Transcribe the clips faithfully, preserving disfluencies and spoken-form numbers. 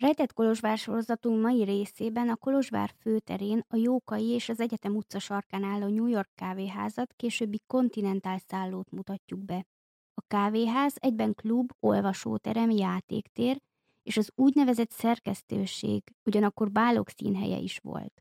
Rejtett Kolozsvár sorozatunk mai részében a Kolozsvár főterén, a Jókai és az Egyetem utca sarkán álló New York kávéházat, későbbi Continental szállót mutatjuk be. A kávéház egyben klub, olvasóterem, játéktér és az úgynevezett szerkesztőség, ugyanakkor bálok színhelye is volt.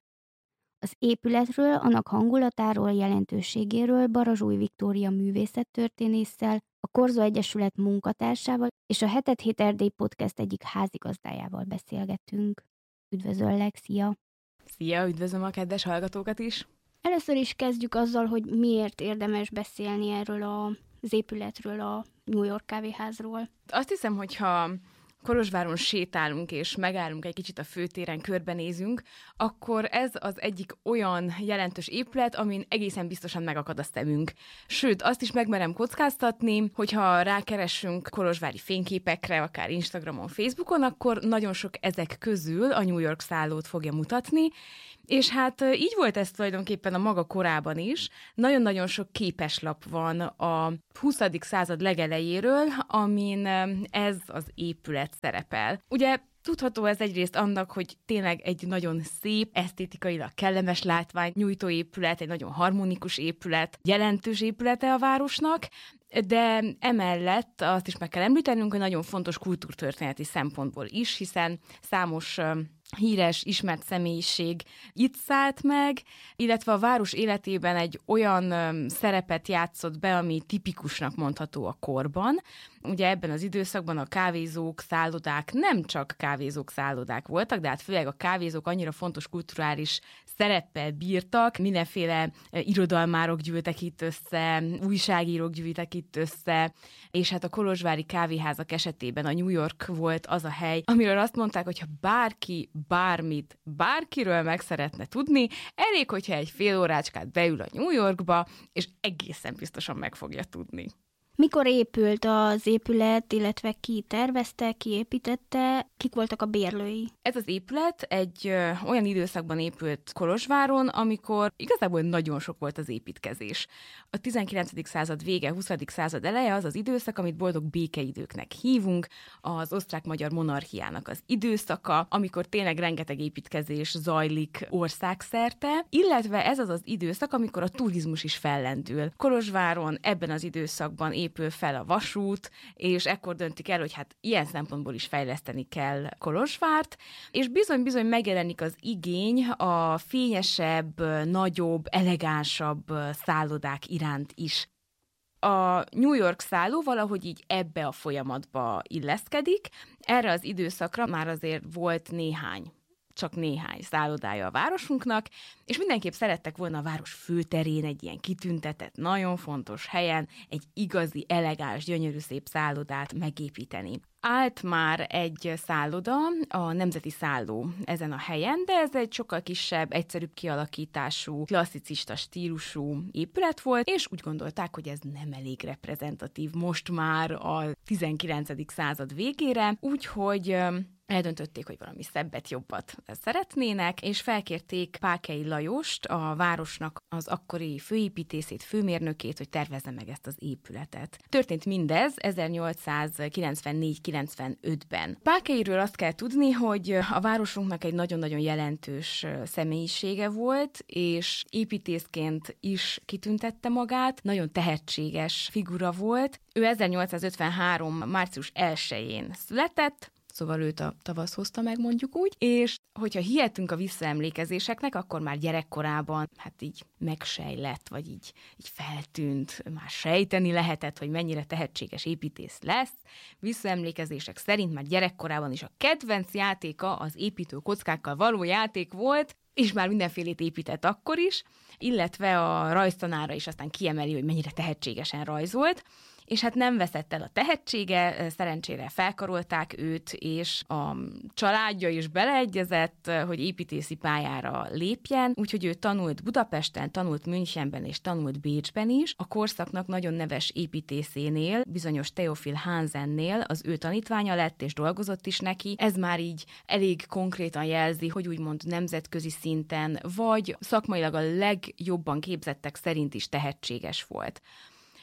Az épületről, annak hangulatáról, jelentőségéről Barazsúj Viktória művészettörténésszel, a Korzo Egyesület munkatársával és a Hetet Hét Erdély Podcast egyik házigazdájával beszélgetünk. Üdvözöllek, szia! Szia, üdvözlöm a kedves hallgatókat is! Először is kezdjük azzal, hogy miért érdemes beszélni erről az épületről, a New York kávéházról. Azt hiszem, hogyha Kolozsváron sétálunk és megállunk egy kicsit a főtéren, körbenézünk, akkor ez az egyik olyan jelentős épület, amin egészen biztosan megakad a szemünk. Sőt, azt is megmerem kockáztatni, hogyha rákeressünk kolozsvári fényképekre, akár Instagramon, Facebookon, akkor nagyon sok ezek közül a New York szállót fogja mutatni, és hát így volt ez tulajdonképpen a maga korában is. Nagyon-nagyon sok képeslap van a huszadik század legelejéről, amin ez az épület szerepel. Ugye tudható ez egyrészt annak, hogy tényleg egy nagyon szép, esztétikailag kellemes látvány nyújtó épület, egy nagyon harmonikus épület, jelentős épülete a városnak, de emellett azt is meg kell említenünk, hogy nagyon fontos kultúrtörténeti szempontból is, hiszen számos híres, ismert személyiség itt szállt meg, illetve a város életében egy olyan öm, szerepet játszott be, ami tipikusnak mondható a korban. Ugye ebben az időszakban a kávézók, szállodák nem csak kávézók, szállodák voltak, de hát főleg a kávézók annyira fontos kulturális szereppel bírtak, mindenféle irodalmárok gyűltek itt össze, újságírók gyűltek itt össze, és hát a kolozsvári kávéházak esetében a New York volt az a hely, amiről azt mondták, hogy ha bárki bármit, bárkiről meg szeretne tudni, elég, hogyha egy fél órácskát beül a New Yorkba, és egészen biztosan meg fogja tudni. Mikor épült az épület, illetve ki tervezte, ki építette, kik voltak a bérlői? Ez az épület egy ö, olyan időszakban épült Kolozsváron, amikor igazából nagyon sok volt az építkezés. A tizenkilencedik század vége, huszadik század eleje az az időszak, amit boldog békeidőknek hívunk, az osztrák-magyar monarchiának az időszaka, amikor tényleg rengeteg építkezés zajlik országszerte, illetve ez az az időszak, amikor a turizmus is fellendül. Kolozsváron ebben az időszakban épül fel a vasút, és ekkor döntik el, hogy hát ilyen szempontból is fejleszteni kell Kolozsvárt, és bizony-bizony megjelenik az igény a fényesebb, nagyobb, elegánsabb szállodák iránt is. A New York szálló valahogy így ebbe a folyamatba illeszkedik. Erre az időszakra már azért volt néhány csak néhány szállodája a városunknak, és mindenképp szerettek volna a város főterén egy ilyen kitüntetett, nagyon fontos helyen egy igazi, elegáns, gyönyörű szép szállodát megépíteni. Állt már egy szálloda, a Nemzeti Szálló ezen a helyen, de ez egy sokkal kisebb, egyszerűbb kialakítású, klasszicista stílusú épület volt, és úgy gondolták, hogy ez nem elég reprezentatív most már a tizenkilencedik század végére, úgyhogy eldöntötték, hogy valami szebbet, jobbat szeretnének, és felkérték Pákei Lajost, a városnak az akkori főépítészét, főmérnökét, hogy tervezze meg ezt az épületet. Történt mindez ezernyolcszázkilencvennégy kilencvenötben. Pákeiről azt kell tudni, hogy a városunknak egy nagyon-nagyon jelentős személyisége volt, és építészként is kitüntette magát, nagyon tehetséges figura volt. Ő ezernyolcszázötvenhárom március elsején született, szóval őt a tavasz hozta meg, mondjuk úgy, és hogyha hihetünk a visszaemlékezéseknek, akkor már gyerekkorában hát így megsejlett, vagy így, így feltűnt, már sejteni lehetett, hogy mennyire tehetséges építész lesz. Visszaemlékezések szerint már gyerekkorában is a kedvenc játéka az építő kockákkal való játék volt, és már mindenfélét épített akkor is, illetve a rajztanára is aztán kiemeli, hogy mennyire tehetségesen rajzolt, és hát nem veszett el a tehetsége, szerencsére felkarolták őt, és a családja is beleegyezett, hogy építészi pályára lépjen, úgyhogy ő tanult Budapesten, tanult Münchenben és tanult Bécsben is. A korszaknak nagyon neves építészénél, bizonyos Theophil Hansennél az ő tanítványa lett, és dolgozott is neki. Ez már így elég konkrétan jelzi, hogy úgymond nemzetközi szinten, vagy szakmailag a legjobban képzettek szerint is tehetséges volt.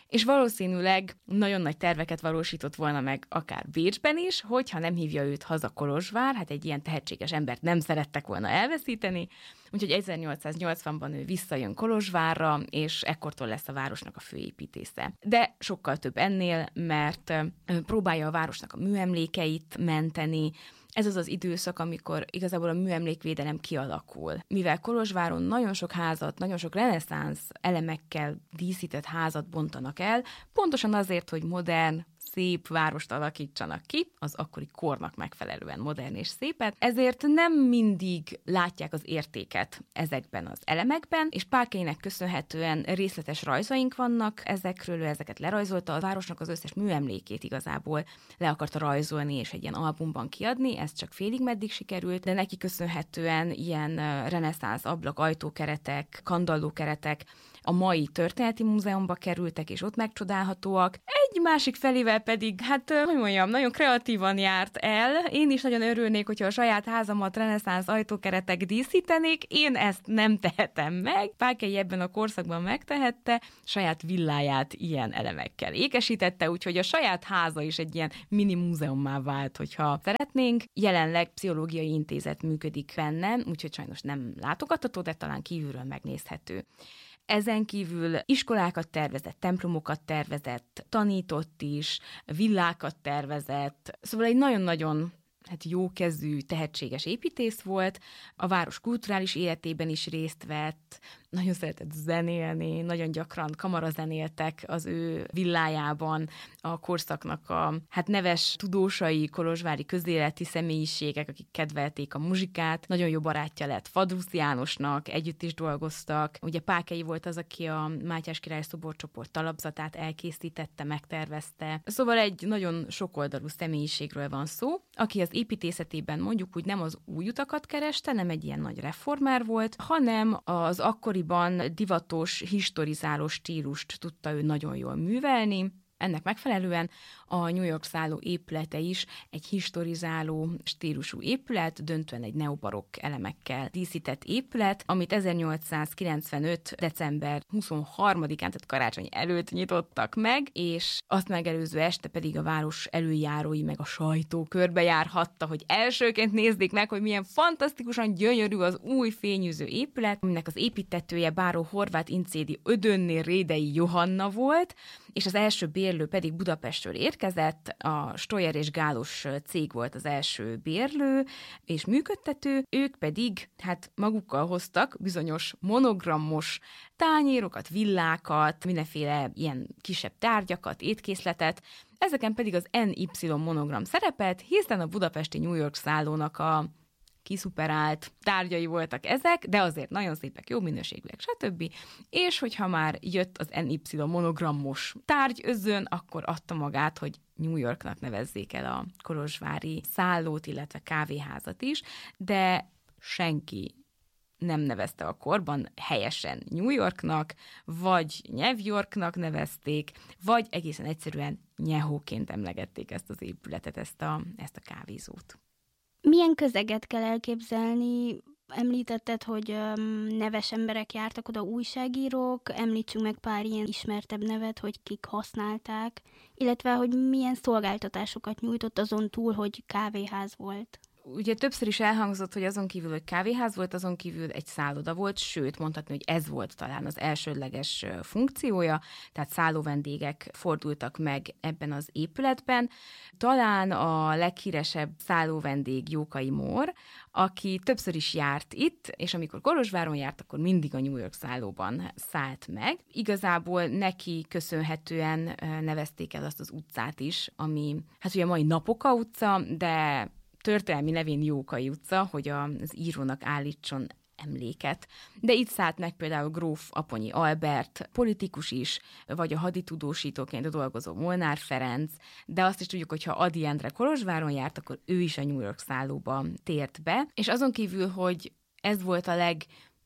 és valószínűleg nagyon nagy terveket valósított volna meg akár Bécsben is, hogyha nem hívja őt haza Kolozsvár, hát egy ilyen tehetséges embert nem szerettek volna elveszíteni, úgyhogy ezernyolcszáznyolcvanban ő visszajön Kolozsvárra, és ekkortól lesz a városnak a főépítésze. De sokkal több ennél, mert próbálja a városnak a műemlékeit menteni. Ez az az időszak, amikor igazából a műemlékvédelem kialakul. Mivel Kolozsváron nagyon sok házat, nagyon sok reneszánsz elemekkel díszített házat bontanak el, pontosan azért, hogy modern, szép várost alakítsanak ki, az akkori kornak megfelelően modern és szépet, ezért nem mindig látják az értéket ezekben az elemekben, és Pálkéinek köszönhetően részletes rajzaink vannak ezekről, ő ezeket lerajzolta, a városnak az összes műemlékét igazából le akarta rajzolni, és egy ilyen albumban kiadni, ez csak félig meddig sikerült, de neki köszönhetően ilyen reneszánsz ablak, ajtókeretek, kandallókeretek a mai Történeti Múzeumba kerültek, és ott megcsodálhatóak. Egy másik felével pedig, hát, hogy mondjam, nagyon kreatívan járt el. Én is nagyon örülnék, hogyha a saját házamat reneszánsz ajtókeretek díszítenék. Én ezt nem tehetem meg. Pálkei ebben a korszakban megtehette, saját villáját ilyen elemekkel ékesítette, úgyhogy a saját háza is egy ilyen mini múzeummá vált, hogyha szeretnénk. Jelenleg pszichológiai intézet működik benne, úgyhogy sajnos nem látogatható, de talán kívülről megnézhető. Ezen kívül iskolákat tervezett, templomokat tervezett, tanított is, villákat tervezett, szóval egy nagyon-nagyon hát jókezű, tehetséges építész volt, a város kulturális életében is részt vett, nagyon szeretett zenélni, nagyon gyakran kamarazenéltek az ő villájában a korszaknak a hát neves tudósai, kolozsvári közéleti személyiségek, akik kedvelték a muzsikát. Nagyon jó barátja lett Fadrusz Jánosnak, együtt is dolgoztak. Ugye Pálkei volt az, aki a Mátyás király szoborcsoport talapzatát elkészítette, megtervezte. Szóval egy nagyon sokoldalú személyiségről van szó, aki az építészetében mondjuk úgy nem az új utakat kereste, nem egy ilyen nagy reformer volt, hanem az akkoriban divatos, historizáló stílust tudta ő nagyon jól művelni. Ennek megfelelően a New York szálló épülete is egy historizáló stílusú épület, döntően egy neobarokk elemekkel díszített épület, amit ezernyolcszázkilencvenöt. december huszonharmadikán, tehát karácsony előtt nyitottak meg, és azt megelőző este pedig a város előjárói meg a sajtó körbejárhatta, hogy elsőként nézzék meg, hogy milyen fantasztikusan gyönyörű az új fényűző épület, aminek az építetője báró Horváth Incédi Ödönné Rédei Johanna volt, és az első bérlő pedig Budapestről érkezett, a Stoyer és Gálos cég volt az első bérlő és működtető, ők pedig hát magukkal hoztak bizonyos monogramos tányérokat, villákat, mindenféle ilyen kisebb tárgyakat, étkészletet, ezeken pedig az en ipszilon monogram szerepelt, hiszen a budapesti New York szállónak a kiszuperált tárgyai voltak ezek, de azért nagyon szépek, jó minőségűek, stb. És hogyha már jött az en ipszilon monogramos tárgyözön, akkor adta magát, hogy New Yorknak nevezzék el a kolozsvári szállót, illetve kávéházat is, de senki nem nevezte a korban helyesen New Yorknak, vagy New Yorknak nevezték, vagy egészen egyszerűen Nyehóként emlegették ezt az épületet, ezt a, ezt a kávézót. Milyen közeget kell elképzelni? Említetted, hogy um, neves emberek jártak oda, újságírók, említsünk meg pár ilyen ismertebb nevet, hogy kik használták, illetve hogy milyen szolgáltatásokat nyújtott azon túl, hogy kávéház volt. Ugye többször is elhangzott, hogy azon kívül, hogy kávéház volt, azon kívül egy szálloda volt, sőt, mondhatni, hogy ez volt talán az elsődleges funkciója, tehát szállóvendégek fordultak meg ebben az épületben. Talán a leghíresebb szállóvendég Jókai Mór, aki többször is járt itt, és amikor Kolozsváron járt, akkor mindig a New York szállóban szállt meg. Igazából neki köszönhetően nevezték el azt az utcát is, ami hát ugye mai Napoka utca, de történelmi nevén Jókai utca, hogy az írónak állítson emléket. De itt szállt meg például gróf Aponyi Albert, politikus is, vagy a haditudósítóként dolgozó Molnár Ferenc, de azt is tudjuk, hogy ha Ady Endre Kolozsváron járt, akkor ő is a New York szállóba tért be. És azon kívül, hogy ez volt a leg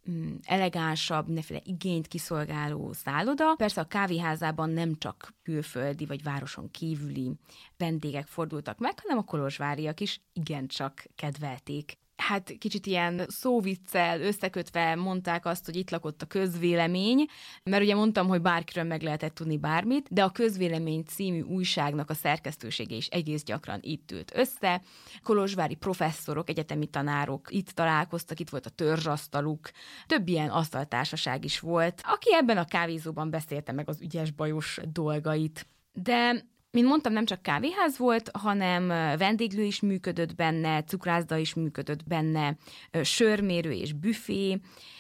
elegánsabb, mindenféle igényt kiszolgáló szálloda. Persze a kávéházában nem csak külföldi vagy városon kívüli vendégek fordultak meg, hanem a kolozsváriak is igencsak kedvelték hát kicsit ilyen szóviccel összekötve mondták azt, hogy itt lakott a közvélemény, mert ugye mondtam, hogy bárkiről meg lehetett tudni bármit, de a Közvélemény című újságnak a szerkesztősége is egész gyakran itt ült össze. Kolozsvári professzorok, egyetemi tanárok itt találkoztak, itt volt a törzsasztaluk, több ilyen asztaltársaság is volt, aki ebben a kávézóban beszélte meg az ügyes bajos dolgait. De mint mondtam, nem csak kávéház volt, hanem vendéglő is működött benne, cukrászda is működött benne, sörmérő és büfé,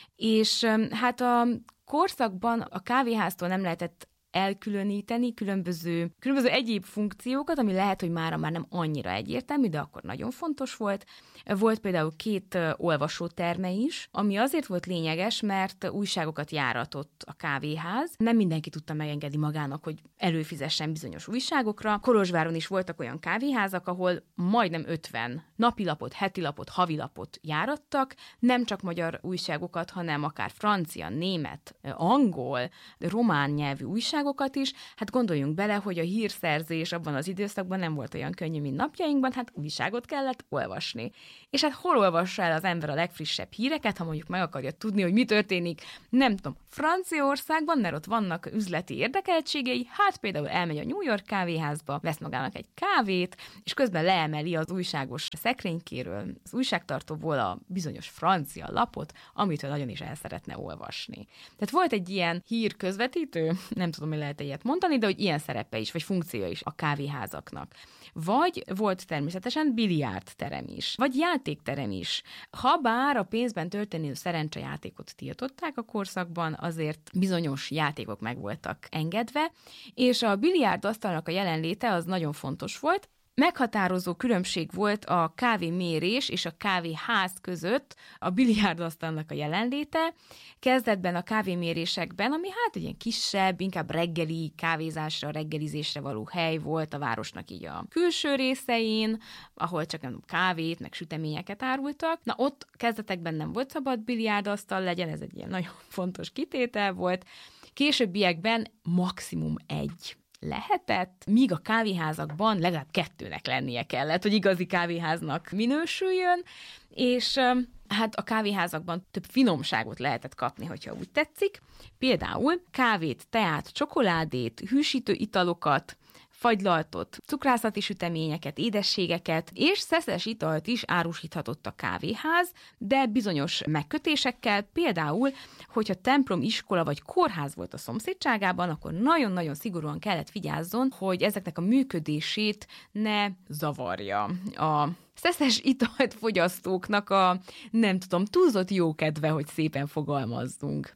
és hát a korszakban a kávéháztól nem lehetett elkülöníteni különböző, különböző egyéb funkciókat, ami lehet, hogy mára már nem annyira egyértelmű, de akkor nagyon fontos volt. Volt például két olvasóterme is, ami azért volt lényeges, mert újságokat járatott a kávéház. Nem mindenki tudta megengedni magának, hogy előfizessen bizonyos újságokra. Kolozsváron is voltak olyan kávéházak, ahol majdnem ötven napilapot, hetilapot, havilapot járattak, nem csak magyar újságokat, hanem akár francia, német, angol, román nyelvű újságokat is. Hát gondoljunk bele, hogy a hírszerzés abban az időszakban nem volt olyan könnyű, mint napjainkban, hát újságot kellett olvasni. És hát hol olvassa el az ember a legfrissebb híreket, ha mondjuk meg akarja tudni, hogy mi történik, nem tudom, Franciaországban, mert ott vannak üzleti érdekeltségei, hát például elmegy a New York kávéházba, vesz magának egy kávét, és közben leemeli az újságos szekrénykéről, az újságtartóból a bizonyos francia lapot, amit ő nagyon is el szeretne olvasni. Tehát volt egy ilyen hírközvetítő, nem tudom, hogy lehet ilyet mondani, de hogy ilyen szerepe is, vagy funkciója is a kávéházaknak. Vagy volt természetesen biliárdterem is, vagy játékterem is. Habár a pénzben történő szerencsejátékot tiltották a korszakban, azért bizonyos játékok meg voltak engedve, és a biliárdasztalnak a jelenléte az nagyon fontos volt. Meghatározó különbség volt a kávémérés és a kávéház között a biliárdasztalnak a jelenléte. Kezdetben a kávémérésekben, ami hát egy ilyen kisebb, inkább reggeli kávézásra, reggelizésre való hely volt a városnak így a külső részein, ahol csak nem kávét, meg süteményeket árultak. Na ott kezdetekben nem volt szabad biliárdasztal legyen, ez egy ilyen nagyon fontos kitétel volt. Későbbiekben maximum egy lehetett, míg a kávéházakban legalább kettőnek lennie kellett, hogy igazi kávéháznak minősüljön, és hát a kávéházakban több finomságot lehetett kapni, hogyha úgy tetszik. Például kávét, teát, csokoládét, hűsítő italokat, fagylaltot, cukrászati süteményeket, édességeket, és szeszes italt is árusíthatott a kávéház, de bizonyos megkötésekkel, például, hogyha templom, iskola vagy kórház volt a szomszédságában, akkor nagyon-nagyon szigorúan kellett vigyázzon, hogy ezeknek a működését ne zavarja a szeszes italt fogyasztóknak a, nem tudom, túlzott jókedve, hogy szépen fogalmazzunk.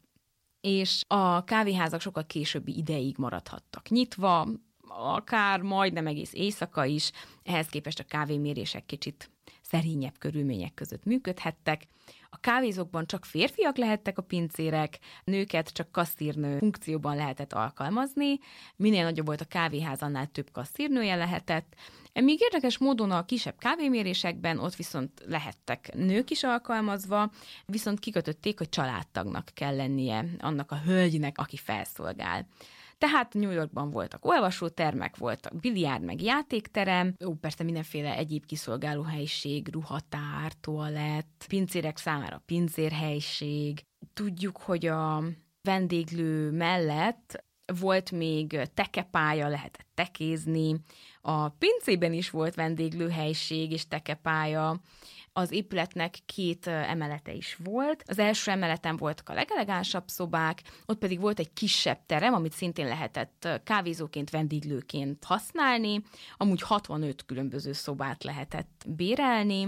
És a kávéházak sokkal későbbi ideig maradhattak nyitva, akár majdnem egész éjszaka is, ehhez képest a kávémérések kicsit szerényebb körülmények között működhettek. A kávézókban csak férfiak lehettek a pincérek, nőket csak kasszírnő funkcióban lehetett alkalmazni, minél nagyobb volt a kávéház, annál több kasszírnője lehetett. Még érdekes módon a kisebb kávémérésekben ott viszont lehettek nők is alkalmazva, viszont kikötötték, hogy családtagnak kell lennie annak a hölgynek, aki felszolgál. Tehát New Yorkban voltak olvasótermek, voltak biliárd meg játékterem, ó, persze mindenféle egyéb kiszolgálóhelység, ruhatár, toalett, pincérek számára pincérhelység. Tudjuk, hogy a vendéglő mellett volt még tekepálya, lehetett tekézni, a pincében is volt vendéglőhelység és tekepálya, az épületnek két emelete is volt. Az első emeleten voltak a legelegánsabb szobák, ott pedig volt egy kisebb terem, amit szintén lehetett kávézóként, vendéglőként használni. Amúgy hatvanöt különböző szobát lehetett bérelni,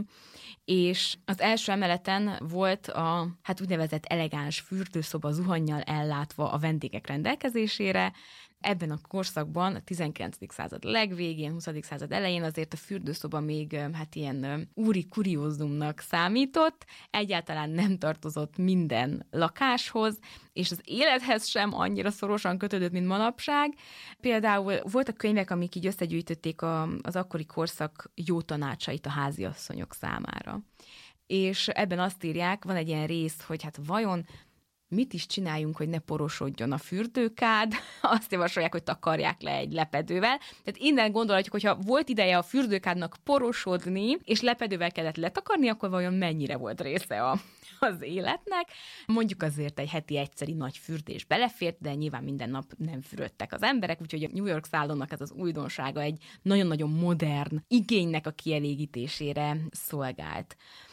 és az első emeleten volt a hát úgynevezett elegáns fürdőszoba zuhannyal ellátva a vendégek rendelkezésére. Ebben a korszakban, a tizenkilencedik század legvégén, huszadik század elején azért a fürdőszoba még hát ilyen úri kuriózumnak számított, egyáltalán nem tartozott minden lakáshoz, és az élethez sem annyira szorosan kötődött, mint manapság. Például voltak könyvek, amik így összegyűjtötték a, az akkori korszak jó tanácsait a háziasszonyok számára. És ebben azt írják, van egy ilyen rész, hogy hát vajon mit is csináljunk, hogy ne porosodjon a fürdőkád, azt javasolják, hogy takarják le egy lepedővel. Tehát innen gondolhatjuk, hogyha volt ideje a fürdőkádnak porosodni, és lepedővel kellett letakarni, akkor vajon mennyire volt része a, az életnek. Mondjuk azért egy heti egyszeri nagy fürdés belefért, de nyilván minden nap nem fürödtek az emberek, úgyhogy a New York szállónak ez az újdonsága egy nagyon-nagyon modern igénynek a kielégítésére szolgált.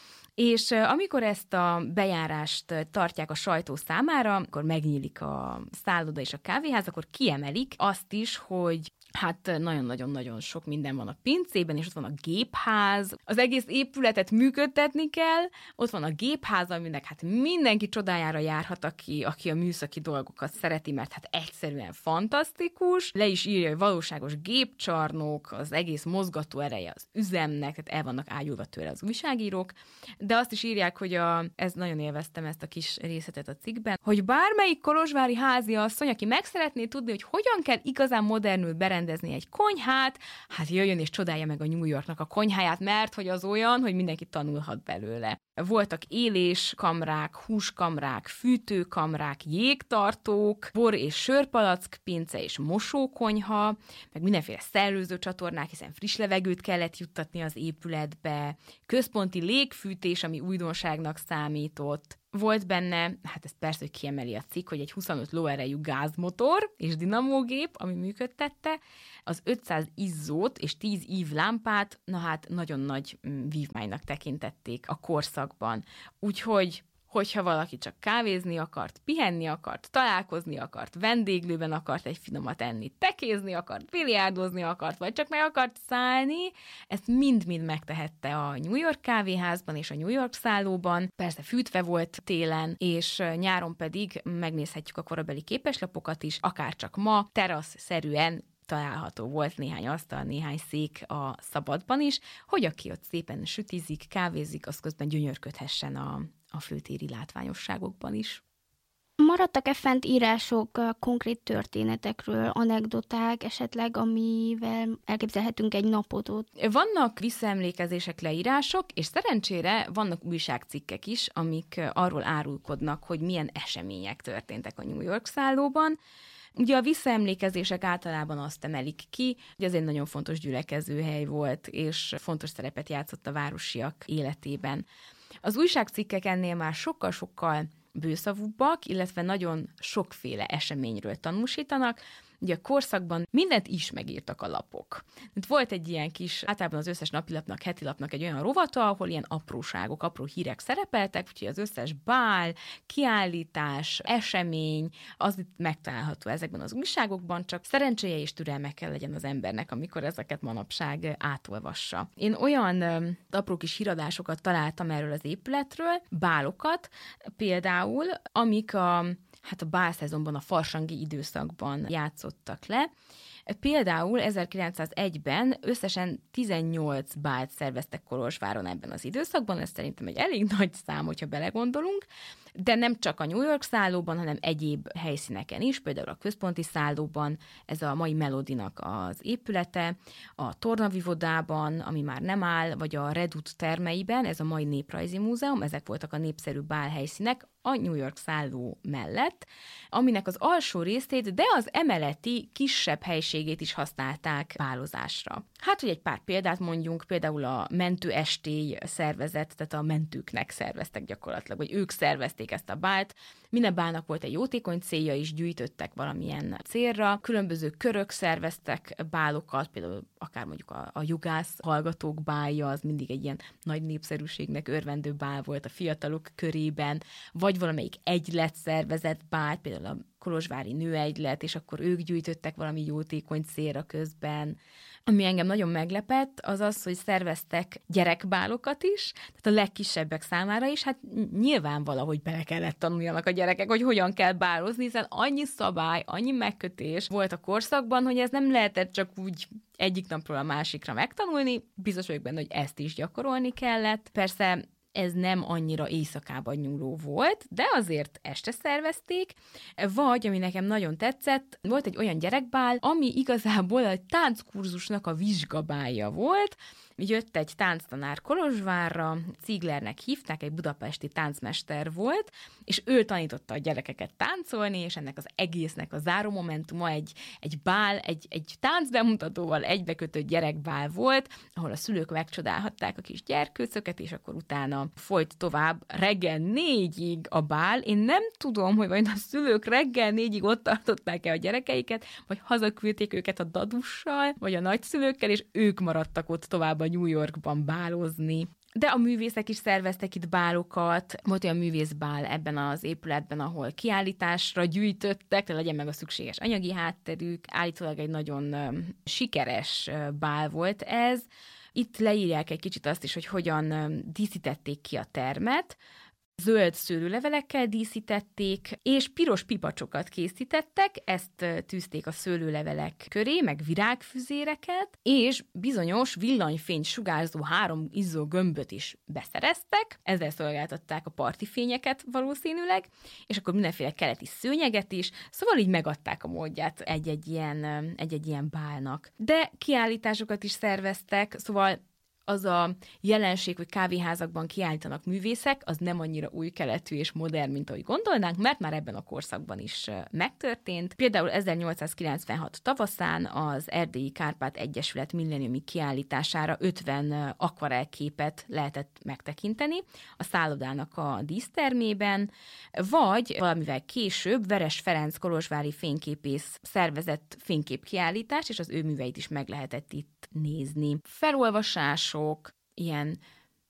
És amikor ezt a bejárást tartják a sajtó számára, akkor megnyílik a szálloda és a kávéház, akkor kiemelik azt is, hogy hát nagyon-nagyon-nagyon sok minden van a pincében, és ott van a gépház. Az egész épületet működtetni kell, ott van a gépház, aminek hát mindenki csodájára járhat, aki, aki a műszaki dolgokat szereti, mert hát egyszerűen fantasztikus. Le is írja, hogy valóságos gépcsarnok, az egész mozgató ereje az üzemnek, tehát el vannak ágyulva tőle az újságírók, de azt is írják, hogy a, ez nagyon élveztem ezt a kis részletet a cikkben, hogy bármelyik kolozsvári háziasszony, aki meg szeretné tudni, hogy hogyan kell igazán modernül berendezni egy konyhát, hát jöjjön és csodálja meg a New Yorknak a konyháját, mert hogy az olyan, hogy mindenki tanulhat belőle. Voltak éléskamrák, húskamrák, fűtőkamrák, jégtartók, bor- és sörpalack pince és mosókonyha, meg mindenféle szellőző csatornák, hiszen friss levegőt kellett juttatni az épületbe, központi légfűtés, ami újdonságnak számított. Volt benne, hát ez persze, hogy kiemeli a cikk, hogy egy huszonöt lóerejű gázmotor és dinamógép, ami működtette, az ötszáz izzót és tíz ív lámpát, na hát nagyon nagy vívmánynak tekintették a korszakban. Úgyhogy hogyha valaki csak kávézni akart, pihenni akart, találkozni akart, vendéglőben akart egy finomat enni, tekézni akart, biliárdozni akart, vagy csak meg akart szállni, ezt mind-mind megtehette a New York kávéházban és a New York szállóban. Persze fűtve volt télen, és nyáron pedig megnézhetjük a korabeli képeslapokat is, akár csak ma, terasz-szerűen található volt néhány asztal, néhány szék a szabadban is, hogy aki ott szépen sütizik, kávézik, az közben gyönyörködhessen a, a főtéri látványosságokban is. Maradtak-e fent írások konkrét történetekről, anekdoták esetleg, amivel elképzelhetünk egy napot ott? Vannak visszaemlékezések, leírások, és szerencsére vannak újságcikkek is, amik arról árulkodnak, hogy milyen események történtek a New York szállóban. Ugye a visszaemlékezések általában azt emelik ki, hogy ez egy nagyon fontos gyülekezőhely volt, és fontos szerepet játszott a városiak életében. Az újságcikkek ennél már sokkal-sokkal bőszavúbbak, illetve nagyon sokféle eseményről tanúsítanak. Ugye a korszakban mindent is megírtak a lapok. Volt egy ilyen kis, általában az összes napilapnak, hetilapnak egy olyan rovata, ahol ilyen apróságok, apró hírek szerepeltek, úgyhogy az összes bál, kiállítás, esemény, az itt megtalálható ezekben az újságokban, csak szerencséje és türelme kell legyen az embernek, amikor ezeket manapság átolvassa. Én olyan ö, apró kis híradásokat találtam erről az épületről, bálokat például, amik a hát a bálszezonban, a farsangi időszakban játszottak le. Például ezerkilencszázegyben összesen tizennyolc bált szerveztek Kolozsváron ebben az időszakban, ez szerintem egy elég nagy szám, hogyha belegondolunk, de nem csak a New York szállóban, hanem egyéb helyszíneken is, például a központi szállóban, ez a mai Melodinak az épülete, a Tornavivodában, ami már nem áll, vagy a Redut termeiben, ez a mai Néprajzi Múzeum, ezek voltak a népszerű bálhelyszínek a New York szálló mellett, aminek az alsó részét, de az emeleti kisebb helységét is használták bálozásra. Hát, hogy egy pár példát mondjunk, például a mentő estély szervezet, tehát a mentőknek szerveztek gyakorlatilag, vagy ők szervezték ezt a bált. Minden bálnak volt egy jótékony célja is, gyűjtöttek valamilyen célra. Különböző körök szerveztek bálokat, például akár mondjuk a, a jugász hallgatók bálja, az mindig egy ilyen nagy népszerűségnek örvendő bál volt a fiatalok körében, vagy valamelyik egylet szervezett bált, például a kolozsvári nőegylet, és akkor ők gyűjtöttek valami jótékony célra közben. Ami engem nagyon meglepett, az az, hogy szerveztek gyerekbálokat is, tehát a legkisebbek számára is, hát nyilván valahogy bele kellett tanuljanak a gyerekek, hogy hogyan kell bálozni, hiszen annyi szabály, annyi megkötés volt a korszakban, hogy ez nem lehetett csak úgy egyik napról a másikra megtanulni, biztos vagyok benne, hogy ezt is gyakorolni kellett. Persze ez nem annyira éjszakában nyúló volt, de azért este szervezték, vagy, ami nekem nagyon tetszett, volt egy olyan gyerekbál, ami igazából a tánckurzusnak a vizsgabálja volt, jött egy tánctanár Kolozsvárra, Zieglernek hívták, egy budapesti táncmester volt, és ő tanította a gyerekeket táncolni, és ennek az egésznek a záró momentuma egy, egy bál, egy, egy táncbemutatóval egybekötött gyerekbál volt, ahol a szülők megcsodálhatták a kis gyerkőcöket, és akkor utána folyt tovább reggel négyig a bál. Én nem tudom, hogy vajon a szülők reggel négyig ott tartották-e a gyerekeiket, vagy hazaküldték őket a dadussal, vagy a nagyszülőkkel, és ők maradtak ott tovább a New Yorkban bálozni. De a művészek is szerveztek itt bálokat, volt olyan művészbál ebben az épületben, ahol kiállításra gyűjtöttek, de legyen meg a szükséges anyagi hátterük. Állítólag egy nagyon sikeres bál volt ez. Itt leírják egy kicsit azt is, hogy hogyan díszítették ki a termet. Zöld szőlőlevelekkel díszítették, és piros pipacsokat készítettek, ezt tűzték a szőlőlevelek köré, meg virágfüzéreket, és bizonyos villanyfényt sugárzó három izzó gömböt is beszereztek, ezzel szolgáltatták a partifényeket valószínűleg, és akkor mindenféle keleti szőnyeget is, szóval így megadták a módját egy-egy ilyen, egy-egy ilyen bálnak. De kiállításokat is szerveztek, szóval az a jelenség, hogy kávéházakban kiállítanak művészek, az nem annyira új keletű és modern, mint ahogy gondolnánk, mert már ebben a korszakban is megtörtént. Például ezernyolcszázkilencvenhat tavaszán az Erdélyi Kárpát Egyesület milleniumi kiállítására ötven akvarellképet lehetett megtekinteni a szállodának a dísztermében, vagy valamivel később Veres Ferenc kolozsvári fényképész szervezett fényképkiállítást, és az ő műveit is meg lehetett itt nézni. Felolvasások, ilyen